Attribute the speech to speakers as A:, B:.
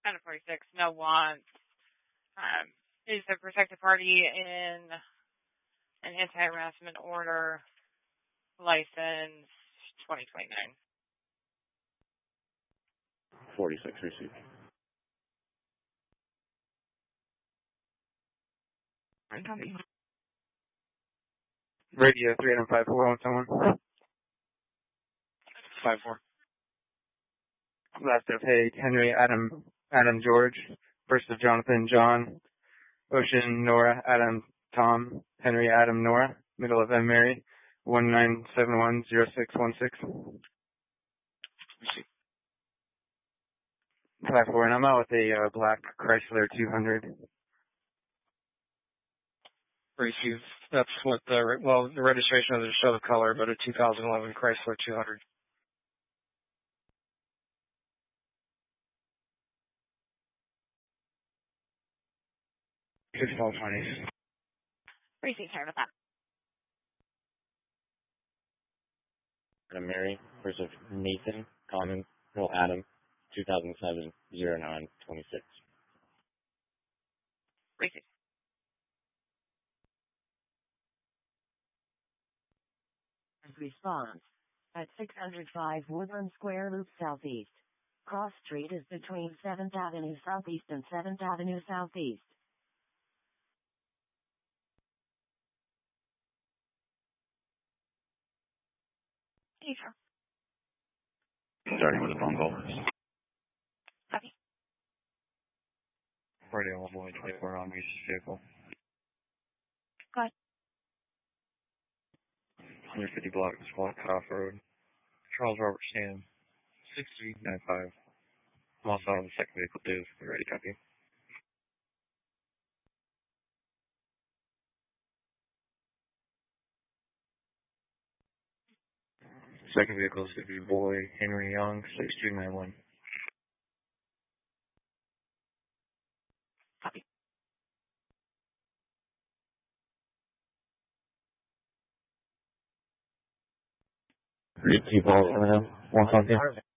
A: Kind of 46, no wants. Is the protected party in an anti-harassment order license 2029?
B: 46 received.
C: Radio 354 on someone.
D: 5-4.
C: Last of Hay, Henry, Adam, George. First of Jonathan, John. Ocean, Nora, Adam, Tom. Henry, Adam, Nora. Middle of M, Mary. 19710616. 5-4, and I'm out with a black Chrysler 200.
D: Receive. That's what the registration doesn't show the color, but a 2011 Chrysler 200.
B: $6.20.
A: Receive, sorry about that.
B: Adam, Mary. First of Nathan, Common, Middle Adam, 2007 0926.
A: Receive.
E: Response. At 605 Woodland Square Loop Southeast. Cross Street is between 7th Avenue Southeast and 7th Avenue Southeast.
A: Sure.
B: Starting with a phone call.
A: Copy.
B: Radio 124 on Reese's vehicle.
A: Go ahead.
B: 150 block, Squawk Off Road. Charles Robert Stam, 6395. I'm also on the second vehicle too. Ready, copy. Second vehicle is going to be Boy Henry Young, 6291.
A: Copy.
B: Repeat all 1 5